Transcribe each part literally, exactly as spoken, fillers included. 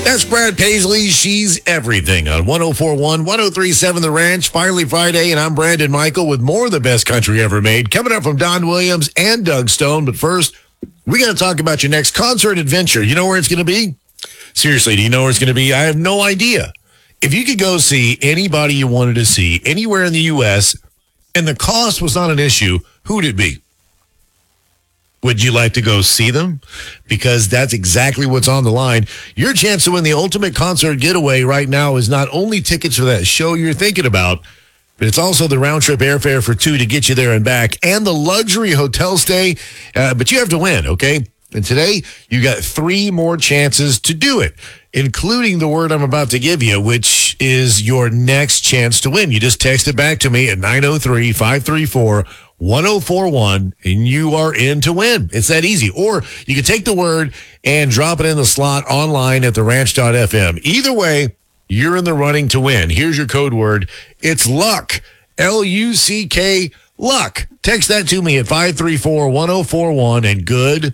That's Brad Paisley. She's everything on one oh four point one, one oh three point seven The Ranch. Finally Friday, and I'm Brandon Michael with more of the best country ever made. Coming up from Don Williams and Doug Stone. But first, we got to talk about your next concert adventure. You know where it's going to be? Seriously, do you know where it's going to be? I have no idea. If you could go see anybody you wanted to see anywhere in the U S and the cost was not an issue, who would it be? Would you like to go see them? Because that's exactly what's on the line. Your chance to win the ultimate concert getaway right now is not only tickets for that show you're thinking about, but it's also the round-trip airfare for two to get you there and back and the luxury hotel stay. Uh, but you have to win, okay? And today, you got three more chances to do it, including the word I'm about to give you, which is your next chance to win. You just text it back to me at nine oh three, five three four, one oh four one, and you are in to win. It's that easy. Or you can take the word and drop it in the slot online at the ranch dot f m. Either way, you're in the running to win. Here's your code word. It's luck. L U C K, luck. Text that to me at five three four, one oh four one, and good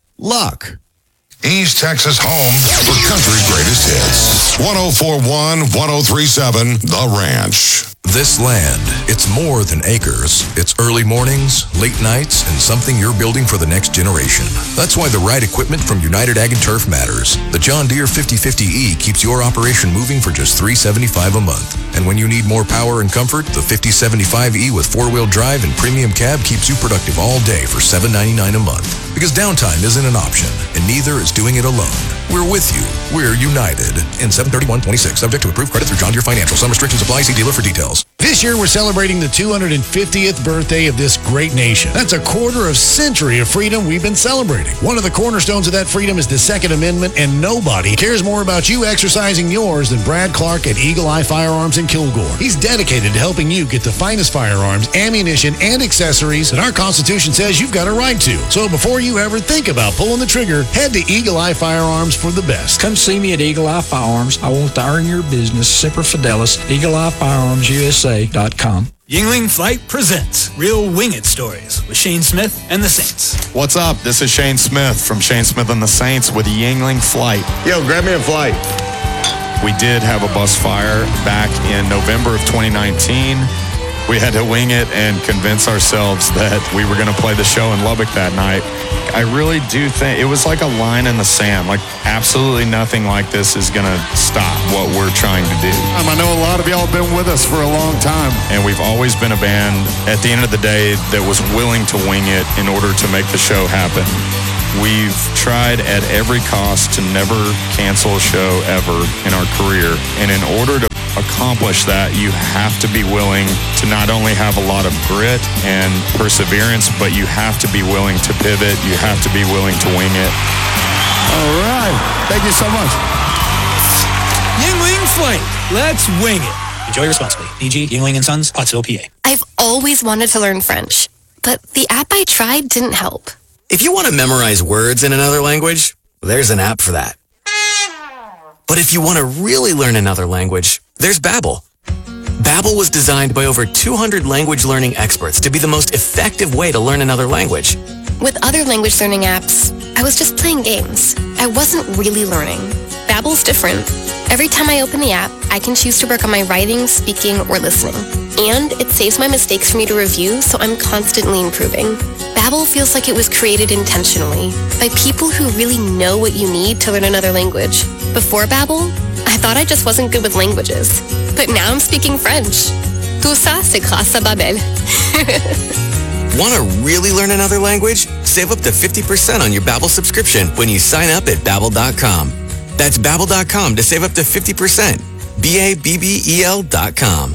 luck. East Texas home for country greatest hits. one oh four point one, one oh three point seven The Ranch. This land, it's more than acres. It's early mornings, late nights, and something you're building for the next generation. That's why the right equipment from United Ag and Turf matters. The John Deere fifty fifty E keeps your operation moving for just three hundred seventy-five dollars a month. And when you need more power and comfort, the fifty seventy-five E with four-wheel drive and premium cab keeps you productive all day for seven ninety-nine a month. Because downtime isn't an option, and neither is doing it alone. We're with you. We're united. In seven thirty-one twenty-six, subject to approved credit through John Deere Financial. Some restrictions apply. See dealer for details. This year, we're celebrating the two hundred fiftieth birthday of this great nation. That's a quarter of century of freedom we've been celebrating. One of the cornerstones of that freedom is the Second Amendment, and nobody cares more about you exercising yours than Brad Clark at Eagle Eye Firearms in Kilgore. He's dedicated to helping you get the finest firearms, ammunition, and accessories that our Constitution says you've got a right to. So before you ever think about pulling the trigger, head to Eagle Eye Firearms for the best. Come see me at Eagle Eye Firearms. I want to earn your business. Semper Fidelis, Eagle Eye Firearms U S A dot com. Yuengling Flight presents Real Wing It Stories with Shane Smith and the Saints. What's up? This is Shane Smith from Shane Smith and the Saints with Yuengling Flight. Yo, grab me a flight. We did have a bus fire back in November of twenty nineteen. We had to wing it and convince ourselves that we were going to play the show in Lubbock that night. I really do think it was like a line in the sand. Like, absolutely nothing like this is going to stop what we're trying to do. Um, I know a lot of y'all have been with us for a long time. And we've always been a band, at the end of the day, that was willing to wing it in order to make the show happen. We've tried at every cost to never cancel a show ever in our career. And in order to accomplish that, you have to be willing to not only have a lot of grit and perseverance, but you have to be willing to pivot. You have to be willing to wing it. All right. Thank you so much. Yuengling Flight. Let's wing it. Enjoy responsibly. D G, Yuengling and Sons, Pottsville, P A. I've always wanted to learn French, but the app I tried didn't help. If you want to memorize words in another language, there's an app for that. But if you want to really learn another language, there's Babbel. Babbel was designed by over two hundred language learning experts to be the most effective way to learn another language. With other language learning apps, I was just playing games. I wasn't really learning. Babbel's different. Every time I open the app, I can choose to work on my writing, speaking, or listening. And it saves my mistakes for me to review, so I'm constantly improving. Babbel feels like it was created intentionally by people who really know what you need to learn another language. Before Babbel, I thought I just wasn't good with languages. But now I'm speaking French. Tout ça, c'est grâce à Babbel. Want to really learn another language? Save up to fifty percent on your Babbel subscription when you sign up at Babbel dot com. That's Babbel dot com to save up to fifty percent. B A B B E L dot com.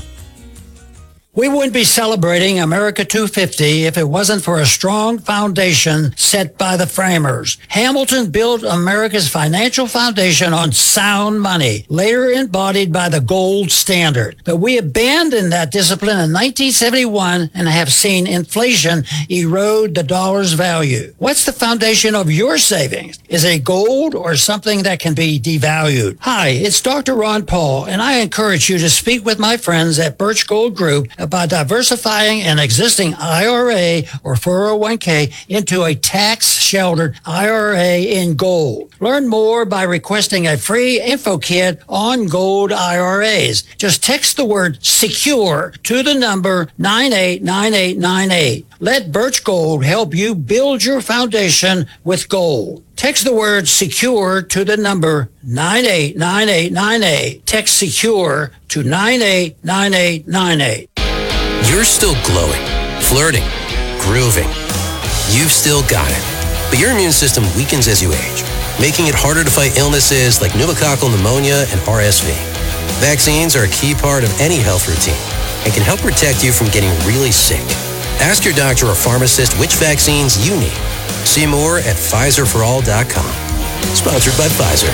We wouldn't be celebrating America two fifty if it wasn't for a strong foundation set by the framers. Hamilton built America's financial foundation on sound money, later embodied by the gold standard. But we abandoned that discipline in nineteen seventy-one and have seen inflation erode the dollar's value. What's the foundation of your savings? Is it gold or something that can be devalued? Hi, it's Doctor Ron Paul, and I encourage you to speak with my friends at Birch Gold Group by diversifying an existing I R A or four oh one k into a tax-sheltered I R A in gold. Learn more by requesting a free info kit on gold I R As. Just text the word SECURE to the number nine eight nine eight nine eight. Let Birch Gold help you build your foundation with gold. Text the word SECURE to the number nine eight nine eight nine eight. Text SECURE to nine eight nine eight nine eight. You're still glowing, flirting, grooving. You've still got it. But your immune system weakens as you age, making it harder to fight illnesses like pneumococcal pneumonia and R S V. Vaccines are a key part of any health routine and can help protect you from getting really sick. Ask your doctor or pharmacist which vaccines you need. See more at Pfizer for all dot com. Sponsored by Pfizer.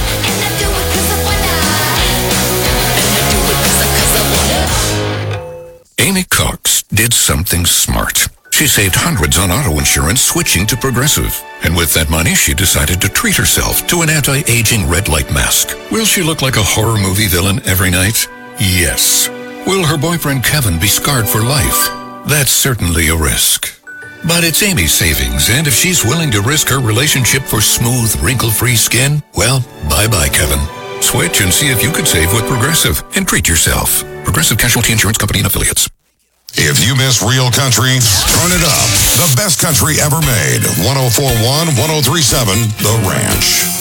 Amy Cox did something smart. She saved hundreds on auto insurance switching to Progressive. And with that money, she decided to treat herself to an anti-aging red light mask. Will she look like a horror movie villain every night? Yes. Will her boyfriend Kevin be scarred for life? That's certainly a risk. But it's Amy's savings, and if she's willing to risk her relationship for smooth, wrinkle-free skin, well, bye-bye, Kevin. Switch and see if you could save with Progressive and treat yourself. Progressive Casualty Insurance Company and Affiliates. If you miss real country, turn it up. The best country ever made. one oh four point one, one oh three point seven, The Ranch.